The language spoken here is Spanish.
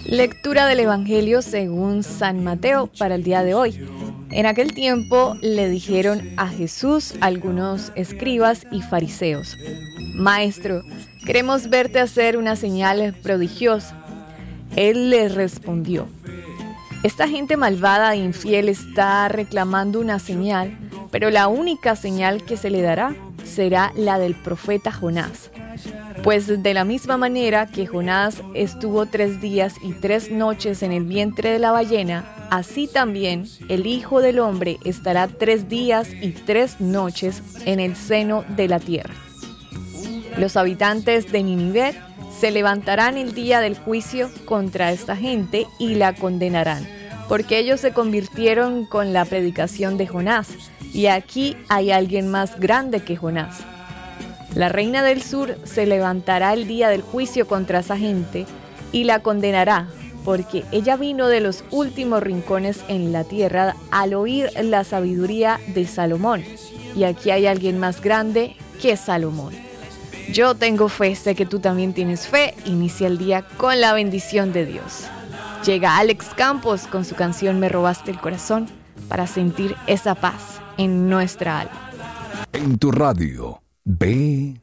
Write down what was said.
Lectura del Evangelio según San Mateo para el día de hoy. En aquel tiempo le dijeron a Jesús algunos escribas y fariseos: Maestro, queremos verte hacer una señal prodigiosa. Él les respondió: Esta gente malvada e infiel está reclamando una señal, pero la única señal que se le dará será la del profeta Jonás. Pues de la misma manera que Jonás estuvo 3 días y 3 noches en el vientre de la ballena, así también el Hijo del Hombre estará 3 días y 3 noches en el seno de la tierra. Los habitantes de Nínive se levantarán el día del juicio contra esta gente y la condenarán, porque ellos se convirtieron con la predicación de Jonás, y aquí hay alguien más grande que Jonás. La reina del sur se levantará el día del juicio contra esa gente y la condenará, porque ella vino de los últimos rincones en la tierra al oír la sabiduría de Salomón, y aquí hay alguien más grande que Salomón. Yo tengo fe, sé que tú también tienes fe. Inicia el día con la bendición de Dios. Llega Alex Campos con su canción Me robaste el corazón para sentir esa paz en nuestra alma. En tu radio, ve